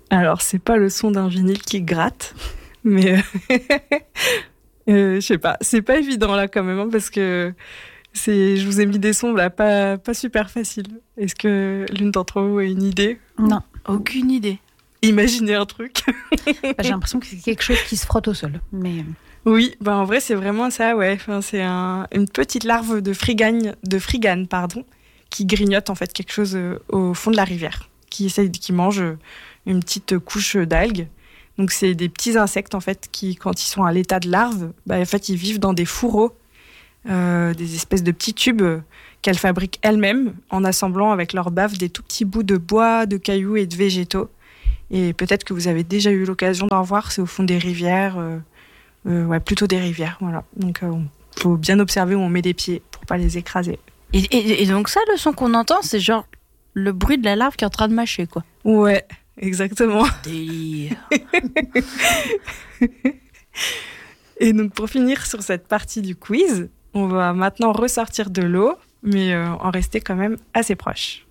Alors, c'est pas le son d'un vinyle qui gratte, mais je sais pas, c'est pas évident là quand même, hein, parce que je vous ai mis des sons là, pas super faciles. Est-ce que l'une d'entre vous a une idée? Non. Aucune idée. Imaginez un truc. J'ai l'impression que c'est quelque chose qui se frotte au sol. Mais Oui, en vrai, c'est vraiment ça, ouais. Enfin, c'est une petite larve de frigane, pardon, qui grignote en fait quelque chose au fond de la rivière, qui mange une petite couche d'algues. Donc, c'est des petits insectes en fait qui, quand ils sont à l'état de larve, en fait, ils vivent dans des fourreaux, des espèces de petits tubes qu'elles fabriquent elles-mêmes en assemblant avec leur bave des tout petits bouts de bois, de cailloux et de végétaux. Et peut-être que vous avez déjà eu l'occasion d'en voir, c'est au fond des rivières, plutôt des rivières, voilà. Donc, faut bien observer où on met les pieds pour pas les écraser. Et donc ça, le son qu'on entend, c'est genre le bruit de la larve qui est en train de mâcher, quoi. Ouais, exactement. Délire. Et donc, pour finir sur cette partie du quiz, on va maintenant ressortir de l'eau, mais en rester quand même assez proche.